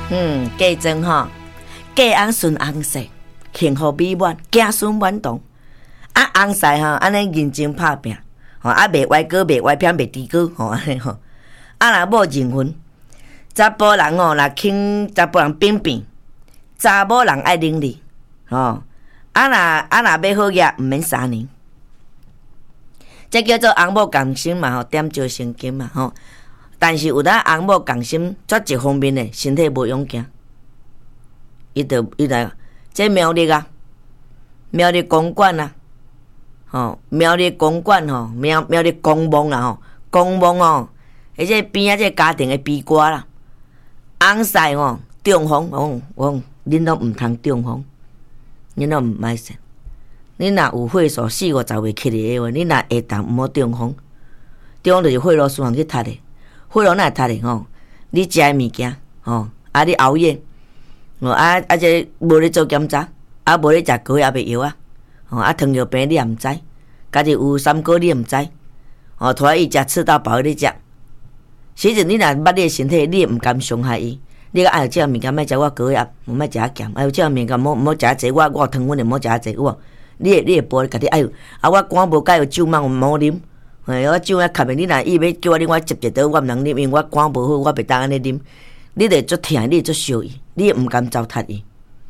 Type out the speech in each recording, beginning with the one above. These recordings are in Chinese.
嫁妆吼，嫁翁顺翁婿，幸福美满，子孙满堂。翁婿吼，安尼认真拍拼，吼袂歪歌，袂歪偏，袂低歌，吼安尼吼。若某认婚，查甫人吼，若轻查甫人扁扁，查某人爱伶俐，吼。若要好业，毋免3年。这叫做翁某共心嘛，吼，点招成金嘛，吼。但是有当翁某共心，绝一方面的身体无勇行，伊来这苗栗啊，苗栗公馆啊，吼，苗栗公馆吼，苗栗公墓啦吼，公墓吼，而且边啊这家庭的悲歌啦，翁婿吼中风，我恁拢毋通中风，恁拢毋歹信，恁若有血数4、50月起嚟的话，恁若会当毋好中风，中风就是血路循环去塌的。血路哪会塌哩吼？你食的物件吼，你熬夜，这无咧做检查，无咧食高压的药啊，糖尿病你也毋知，家己有三高你也毋知，拖伊食刺到饱你食，时阵你若捌你的身体，你也毋甘伤害伊。你讲哎，这物件莫食我高压，莫食啊咸，哎，这物件莫食啊济，我有糖分的莫食啊济，有你会报家己哎呦，我肝无解，有酒莫啉。我酒啊，吸的，你若伊要叫我啉，我接一刀，我毋通啉，因为我肝无好，我袂当安尼啉。你会足疼，你会足烧伊，你毋甘糟蹋伊。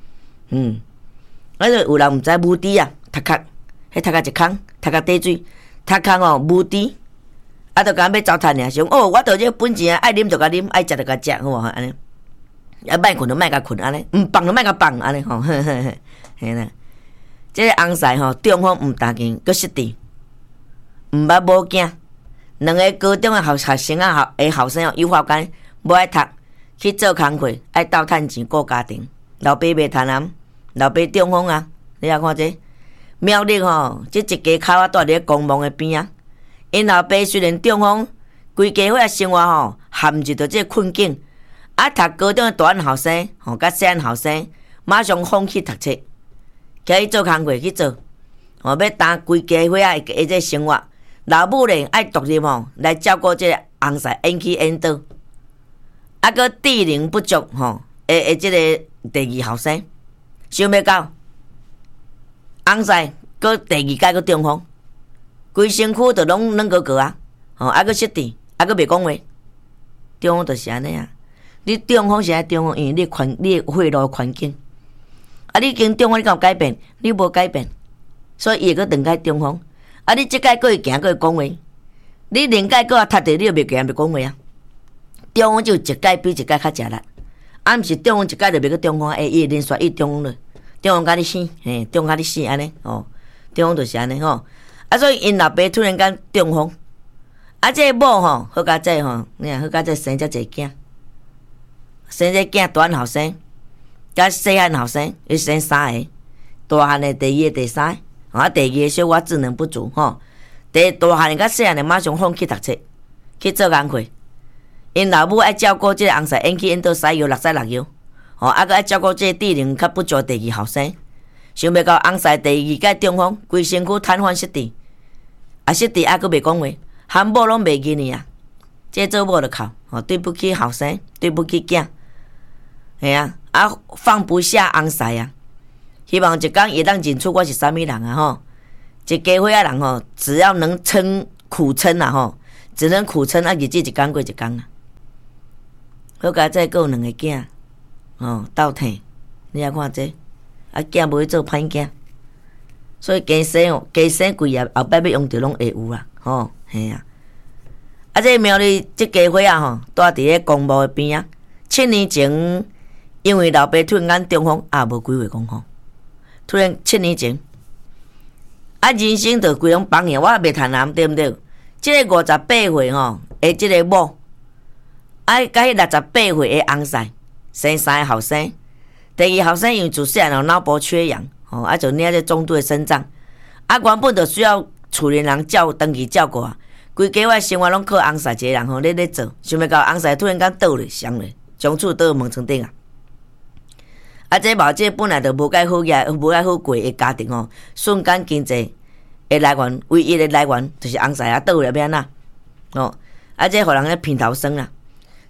就有人毋知母猪啊，头壳，迄头壳一空，头壳底水，头壳哦母猪，就讲要糟蹋尔，想我着这本钱爱啉就甲啉，爱食就甲食，好无安尼？莫困就莫甲困安尼，毋放就莫甲放安尼吼，嘿啦。这翁婿吼，中风毋担惊，佫失智。毋捌某囝，两个高中的学生啊，后生哦，有法间无爱读，去做工课，爱斗趁钱顾家庭。老爸袂贪婪，老爸中风啊！你来看这苗栗吼，这一家口啊，住伫咧公墓的边啊。因老爸虽然中风，规家伙生活吼陷入着这困境。读高中的大汉后生吼，甲细汉后生，马上放弃读册，去做工课去做，要担规家伙的这生活。老母呢爱独立吼，来照顾这个翁婿演起演倒，佫智能不足吼，这个第二后生，想要到翁婿佫第二届佫中风，规身躯就拢软高啊，佫失智，佫袂讲话，中风就是安尼啊。你中风是爱中风，因为你血路环境，你经中风你敢有改变？你无改变，所以伊会佫2届中风。你即届佫会行，佫会讲话，你另届佫踢地，你又袂行，袂讲话啊。中风就一届比一届较食力，毋是中风一届就袂去中风，伊会连续伊中风了，中风甲你死，中风甲你死安尼，中风就是安尼吼。所以因老爸突然间中风，这个某吼好甲这吼，你看好甲这生遮济囝，生这囝大汉后生，甲细汉后生，伊生3个，大汉的第2个、第3个。第2个小我智能不足吼，大汉的甲细汉的马上放弃读册，去做工课。因老母爱照顾这个翁婿，演起演到使药6岁6药，佫爱照顾这个智能较不足第2后生。想要到翁婿第2届中风，规身躯瘫痪失智，失智佫袂讲话，含某拢袂记呢啊。这做某就哭，对不起后生，对不起囝，系啊，放不下翁婿啊。希望一天会当认出我是啥物人啊吼！一家伙仔人吼，只要能苦撑啊吼，只能苦撑日子一天过一天啊。好佳再有2个囝，斗疼，你来看这，囝无去做歹囝，所以加生贵啊，后摆要用着拢会有啦，嘿啊。这苗栗这家伙仔吼，住伫咧公墓的边啊。7年前，因为老爸突然间中风，无几岁讲吼。突然7年前，人生就规拢放弃，我也袂贪婪，对毋对？这个58岁吼，这个某，甲迄68岁的翁婿，生3个后生，第2后生因为自细汉有脑部缺氧，就领这中度的肾脏，原本就需要厝里人长期照顾啊，规家伙生活拢靠翁婿一个人吼咧做，想要到翁婿突然间倒咧，伤咧，从厝倒门床顶啊。这某这本来就无介好业、无介好过的家庭吼，瞬间经济的来源，唯一的来源就是翁婿倒了要安怎？这互人咧偏头酸啦。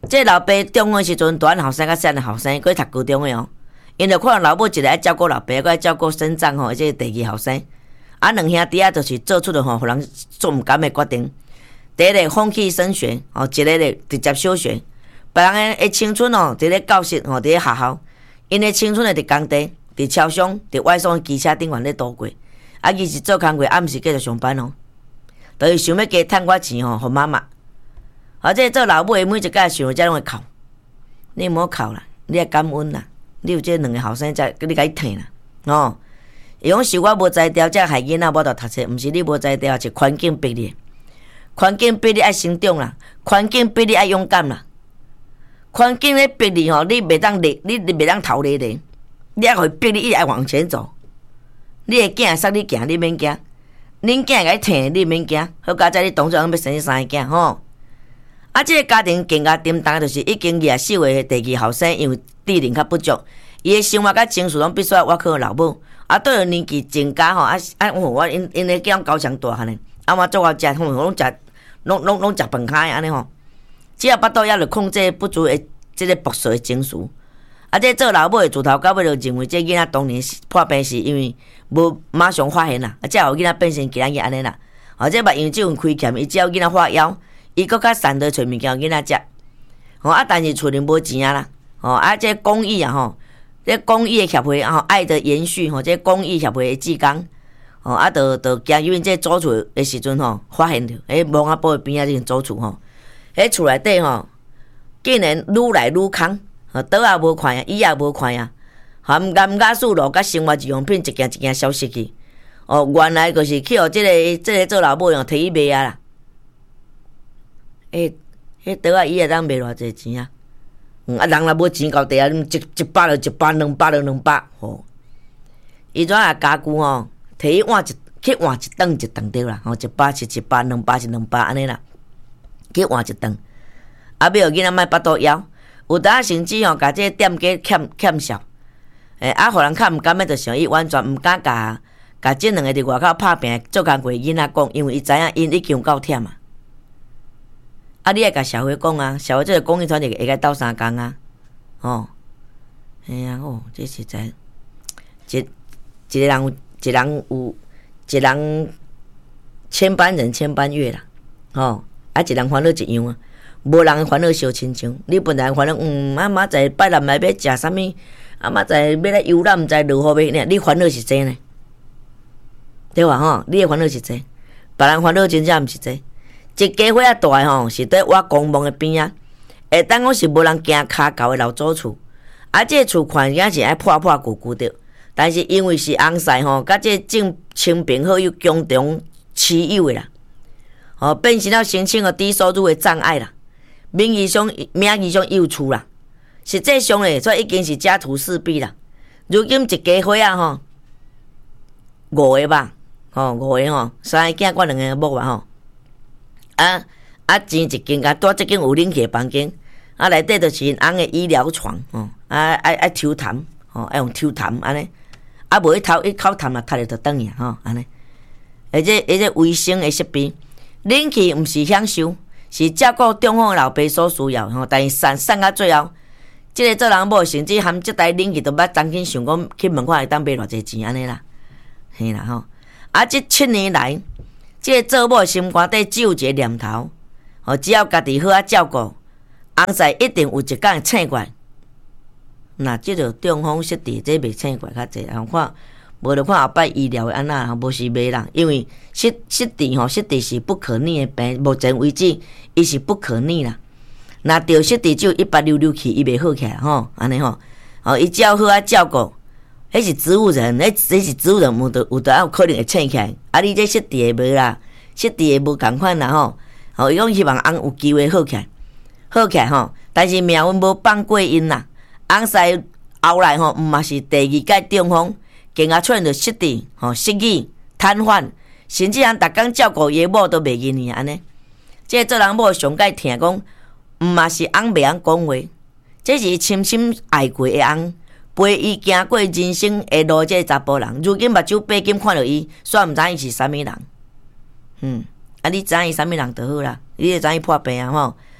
这老爸中的时阵，大汉后生甲细汉后生，佮读高中的哦。因着可能老母一个爱照顾老爸，佮爱照顾省长吼，即第二后生。两兄弟就是做出了互人做毋甘的决定。第一个放弃升学，一个咧直接休学。别人的青春伫咧教室伫咧学校，因的青春伫工地、伫超商、伫外送机车顶悬咧度过。伊是做工过，暗时继续上班就是想要加趁我钱互妈妈。这做老母的每一摆想遮拢会哭。你毋好哭啦，你要感恩啦。你有这两个后生仔，你甲伊疼啦，伊讲是我无才调，才害囡仔无得读册，毋是你无才调，是环境逼你。环境逼你爱成长啦，环境逼你爱勇敢啦。环境咧逼你你袂当离，你袂当逃离的，你爱互伊逼你一直爱往前走。你的囝杀你行，你免惊；恁囝甲伊疼，你免惊。好佳哉，你当初要生3个囝这个家庭更加沉重，就是已经24岁的第二后生，因为智能较不足，伊的生活甲情绪拢必须要我靠老母。到了年纪增加我因的囝高强大汉呢，我做我食，拢食，拢食饭开安尼只要巴肚也着控制不足的这个不顺的情绪。这做老母的自头到尾就认为这囡仔当年破病是因为无马上发现啦，才有囡仔变成今日安尼啦。这目睭只有开欠，伊只要囡仔发枵，伊搁较善地找物件囡仔食。但是厝里无钱啦。这公益这公益的协会爱的延续这公益协会的志工就行因为这租厝的时阵发现着蒙阿埔的边仔这租厝厝内底竟然愈来愈空。倒也无看呀，椅也无看呀，含甘甲树路甲生活日用品一件一件消失去。原来就是去互这个做老母用摕去卖啦。迄倒啊椅会当卖偌济钱啊？人若无钱到地啊，100就100，200就200。伊怎啊家具摕去换一顿对啦，100是100，200是200安尼啦，去换一顿。要互囡仔莫巴肚枵。有当甚至甲这店家欠笑，互人较毋甘的，就想伊完全毋敢甲这两个伫外口拍拼做工过囡仔讲，因为伊知影因已经够忝啊。你爱甲社会讲啊，社会这个公益团体会甲斗相共啊，这实在一个人千般人千般月啦，一人烦恼一样啊。无人的烦恼相亲像，你本来烦恼明仔载拜六来要食啥物，明仔载要来游览，毋知如何要，你烦恼是这呢？对吧你的烦恼是这，别人烦恼真正毋是这。一家伙大的是伫我公墓的边啊，会当讲是无人行骹高的老祖厝，这个厝看起来是爱破破旧旧的，但是因为是红晒甲这正清平好友共同持有的啦，变成了申请个低收入的障碍啦。名义上有厝啦，实际上咧，所以已经是家徒四壁啦。如今一家伙5个吧，5个3个囝，我2个某啊钱一间住这间有冷气房间，内底就是因翁的医疗床爱抽痰爱用抽痰安尼，无一口痰啊，踢就倒去安尼。而且卫生的设备，冷气毋是享受。是照顾中风老爸所需要但是散到最后，这个做人某甚至含这台冷气都捌当紧想讲去问看会当买偌济钱安尼啦，嘿啦这7年来，这个做某心肝底只有一个念头，只要家己好照顾，翁婿一定有一天会醒过来。那这个中风失智，这袂醒过来较济，看。无就看后摆医疗的安那，无是袂啦，因为失智是不可逆的病，目前为止伊是不可逆啦。若着失智只有166去，伊袂好起来安尼伊只要好照顾，迄是植物人，迄是植物人有可能会醒起来。你这失智的无啦，失智的无共款啦伊讲希望翁有机会好起来，但是命运无放过因啦，翁婿后来毋嘛是第2届中风。更加出现着失智、失语、瘫痪，甚至人逐工照顾伊某都袂认伊安尼。这做人某上界听讲，毋嘛是翁袂晓讲话，这是深深爱过的翁，陪伊行过人生的路。这查甫人，如今目睭白金看到伊，煞毋知伊是啥物人。你知伊啥物人就好啦，你会知伊破病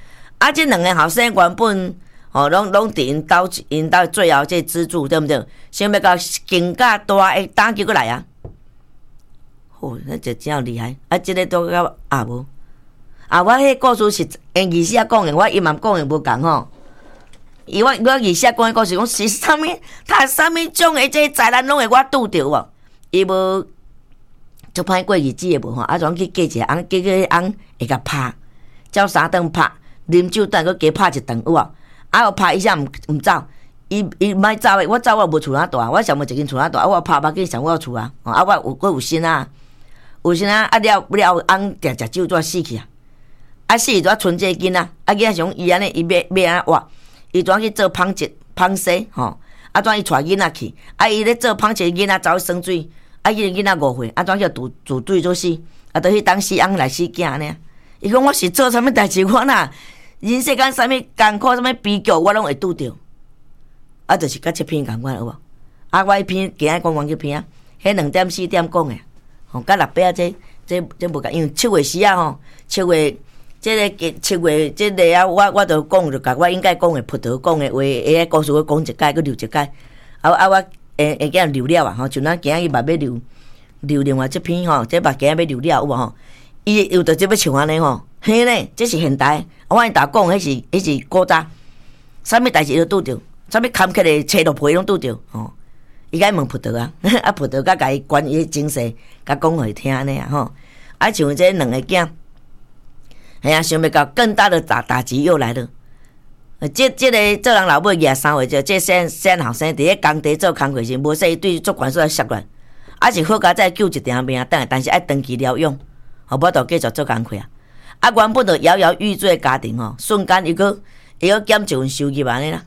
啊，这两个后生原本拢伫因兜最后这资助对不对？想要到更加大的打击过来啊！那就真厉害。啊，这个都到无。我迄故事是因二姐讲的，我伊嘛讲的无共吼。我二姐讲的故事讲是啥物？他啥物种的这灾难拢会我拄着无？伊无就歹过日子的无吼，啊，总去嫁一个翁，结果迄翁会甲拍，照三顿拍，啉酒等佮加拍一顿有无？啊，拍伊下毋走，伊毋爱走的，我走我无厝哪大，我想无一间厝哪大，啊，我拍紧上我厝啊，啊，我有心啊，有心啊，啊了翁定食酒怎死去啊？啊死就剩这囡仔，啊囡仔想伊安尼，伊要安活，伊怎去做芳西吼？啊怎伊带囡仔去？啊伊咧做芳西囡仔走去生水。啊！伊个囡仔5岁，啊，怎叫自对做死？啊，倒去当死翁来死囝呢？伊讲我是做啥物代志？我呐，人世间啥物艰苦、啥物悲剧，我拢会拄着。啊，就是甲这篇共款有无？啊，我迄篇今仔讲去篇啊，迄2点4点讲诶，吼，甲6百这无共，因为7月时啊吼，7月这个啊，我著讲着甲我应该讲诶，葡萄讲诶话，会故事我讲一解，佮留一解。我。会叫留了啊！吼，像咱今日嘛要留另外这篇吼，这嘛今日要留了有无吼？伊有着这要像安尼吼，嘿呢，这是现代。我跟大家讲，迄是古早，啥物代志都拄着，啥物坎坷的车路皮拢拄着吼。伊甲问葡萄啊，啊葡萄甲伊关伊精神，甲讲互伊听安尼啊吼。啊像这2个囝，哎呀，想要到更大的打击又来了。这个做人老母23岁，这小后生伫咧工地做工课时，无说伊对主管所杀来，啊是好佳再救一条命等下，但是爱长期疗养，无法度继续做工课啊。啊原本就摇摇欲坠的家庭吼，瞬间伊个减一份收入安尼啦。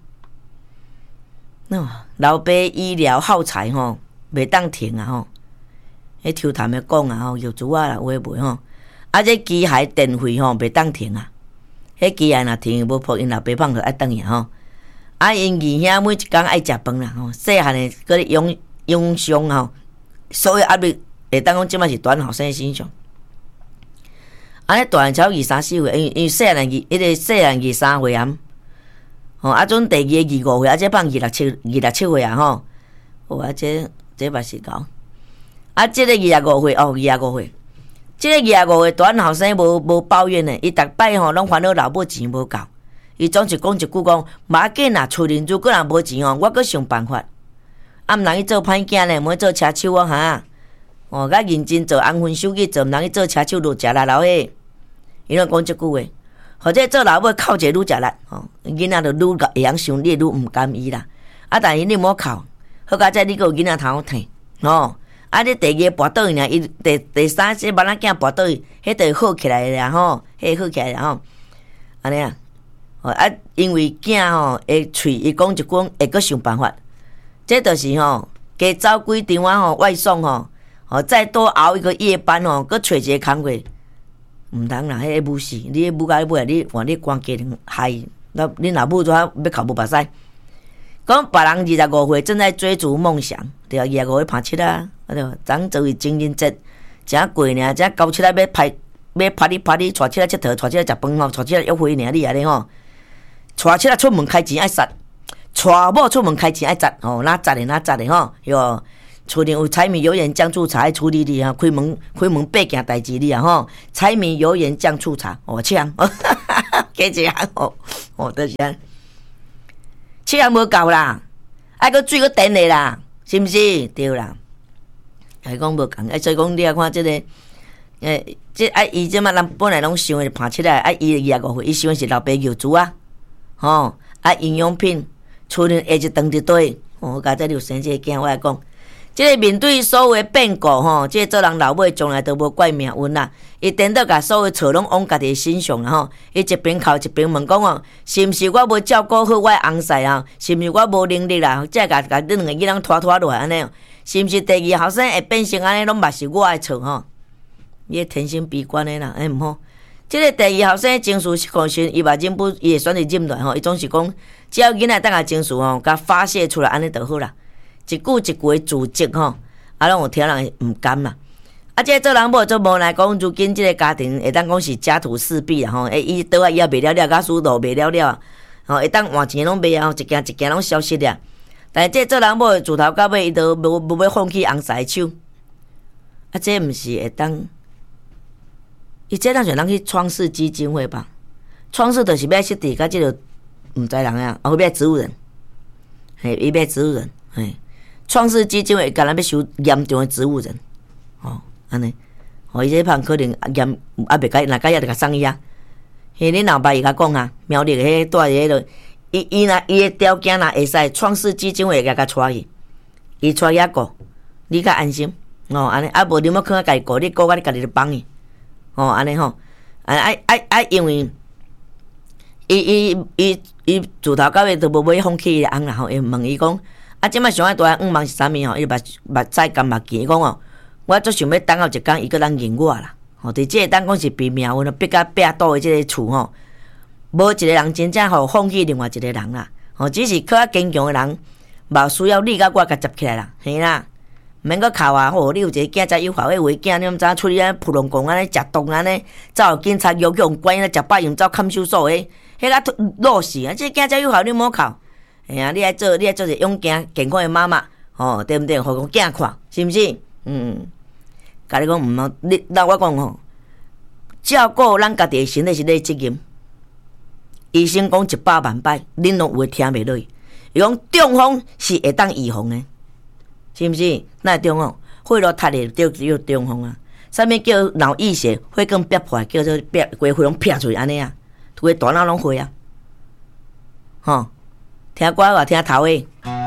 老爸医疗耗材吼，袂当停啊吼。迄抽痰的讲啊吼，药珠啊啦，有诶袂吼。啊这机械电费吼，袂当停啊。迄机械若停，无扑因老爸放就爱等伊吼。啊，因二兄每一工爱食饭啦吼，细汉诶搁咧养伤吼，所有压力会当讲即摆是短后生身上。安尼大汉超23、4岁，因为细汉迄个细汉23岁啊，吼啊阵第二个25岁，啊这放26、7岁啊吼，啊这嘛是搞。啊，这个25岁25岁。这个25岁大汉后生无抱怨的，伊逐摆吼拢烦恼老母钱无够，伊总是讲一句讲，马紧啊，厝里如果若无钱吼，我阁想办法。啊，毋通去做歹囝咧，毋去做车手啊哈。哦，甲认真做安分守己，做毋通去做车手，愈食力老诶。伊拢讲即句话，或者做老母哭者愈食力，吼，囡仔就愈会晓想你，愈毋甘伊啦。啊，但是你莫哭，好佳哉你阁有囡仔通疼，吼。啊！你第二跋倒去尔，伊第三这别人囝跋倒去，迄就好起来啦吼，迄好起来啦吼，安尼啊，啊，因为囝吼会喙，伊讲一句会阁想办法，这就是吼加走几场啊吼外送吼，再多熬一个夜班吼，阁找一个工课，毋通啦，迄母死，你母甲尾啊，你换你关家庭害，恁老母怎要哭无目屎？讲别人25岁正在追逐梦想，对啊，25岁拍七啊，啊对，昨做为情人节，正过呢，正交七啊要拍你，带七啊佚佗，带七啊食饭吼，带七啊约会呢，你安尼吼，带七啊出门开钱爱杀，带某出门开钱爱砸，吼，哪砸的吼，哟，厝里有柴米油盐酱醋茶爱处理你啊，开门八件代志你啊吼，柴米油盐酱醋茶，抢，加一项就是安。7项无够啦，爱个水个电的啦，是毋是？对啦，还讲无共，所以讲你啊看这个，这伊即马人本来拢想的爬起来，伊25岁，伊想的是老爸油猪啊，吼，营养品，厝里下一顿一堆，甲这有生这个囝，我来讲。这个面对所有的变故吼，这个做人老母从来都无怪命运啦。伊颠倒甲所有错拢往家己身上啦吼。伊一边哭一边问讲哦，是毋是我无照顾好我的翁婿啊？是毋是我无能力啦？才甲恁两个囡仔拖落来安尼？是毋是第二后生会变成安尼？拢嘛是我的错吼？伊天生悲观的啦，毋好。这个第二后生情绪是可信，伊嘛忍不，伊会选择忍落吼。伊总是讲，只要囡仔等下情绪吼，甲发泄出来安尼就好啦。一句一句的自责吼，拢有听人毋甘啦。 即个做人某做无奈讲，如今即个家庭会当讲是家徒四壁啦吼，伊倒啊伊也卖了了，甲输路卖了了，吼会当换钱拢卖啊，一件一件拢消失了。但是即做人某自头到尾，伊都无要放弃红色手。这毋是会当，伊这当选人去创世基金会吧？创世就是要设置甲即个毋知人啊，后要植物人，嘿，伊要植物人，嘿，创世基金会甲咱要收严重的植物人，哦，安尼，哦，伊这旁可能严袂甲，若甲也着甲送伊啊。嘿，恁老爸伊甲讲啊，苗栗迄住迄个，伊若伊的条件若会使，创世基金会甲带去，伊带遐顾，你较安心。哦，安尼啊，无你要去家己顾，你顾甲你家己就帮伊。哦，安尼吼，因为伊自头到尾都无要放弃伊的翁啦吼，伊问伊讲，即摆上爱大愿望是啥物吼？伊目屎干目见，伊讲哦，我足想要等后一天，伊个人认我啦。吼，伫即个当讲是比命运逼甲壁倒的即个厝吼，无一个人真正吼放弃另外一个人啦。吼，只是较坚强的人，无需要你甲我甲接起来啦，嘿啦。免阁哭啊！吼，你有一个囝才有效，迄话囝你毋知出去安扑龙宫安尼食毒安尼，走警察约用关安尼食饱用走看守所迄个落死啊！即个囝才有效，你莫哭。哎呀，你爱做一个勇健健康的妈妈，吼，对毋对？互讲囝看，是毋是？甲你讲毋好，你那我讲吼，照顾咱家己的身体是你的责任。医生讲100万摆，恁拢有诶听袂落去。伊讲中风是会当预防诶。是毋是？那是中风，血路塌的叫中风啊。啥物叫脑溢血？血管憋破，叫做规血拢撇出去安尼啊，规大脑拢血啊。吼，听歌话听头诶。